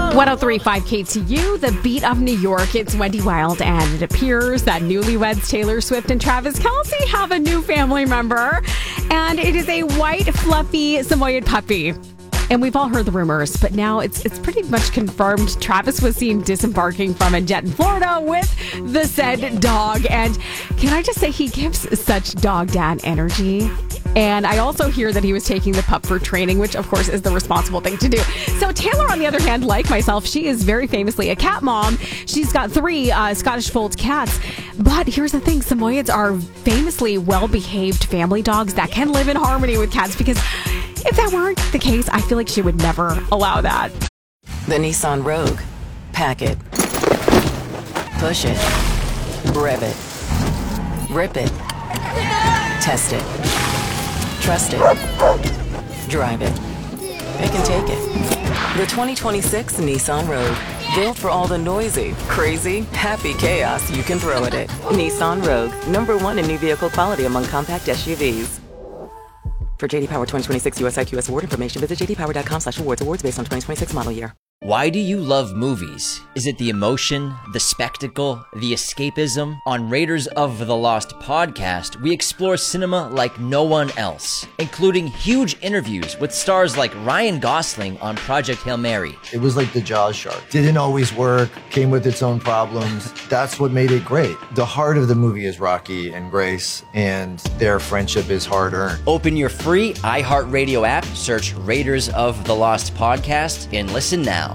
103.5 KTU, the beat of New York. It's Wendy Wild, and it appears that newlyweds Taylor Swift and Travis Kelce have a new family member, and it is a white, fluffy Samoyed puppy. And we've all heard the rumors, but now it's pretty much confirmed. Travis was seen disembarking from a jet in Florida with the said dog. And can I just say, he gives such dog dad energy. And I also hear that he was taking the pup for training, which, of course, is the responsible thing to do. So Taylor, on the other hand, like myself, she is very famously a cat mom. She's got 3 Scottish Fold cats. But here's the thing. Samoyeds are famously well-behaved family dogs that can live in harmony with cats, because if that weren't the case, I feel like she would never allow that. The Nissan Rogue. Pack it. Push it. Rev it. Rip it. Test it. Trust it. Drive it. It can take it. The 2026 Nissan Rogue. Built for all the noisy, crazy, happy chaos you can throw at it. Nissan Rogue. #1 in new vehicle quality among compact SUVs. For JD Power 2026 US IQS award information, visit jdpower.com/awards. Awards based on 2026 model year. Why do you love movies? Is it the emotion, the spectacle, the escapism? On Raiders of the Lost podcast, we explore cinema like no one else, including huge interviews with stars like Ryan Gosling on Project Hail Mary. It was like the Jaws shark. Didn't always work, came with its own problems. That's what made it great. The heart of the movie is Rocky and Grace, and their friendship is hard-earned. Open your free iHeartRadio app, search Raiders of the Lost podcast, and listen now.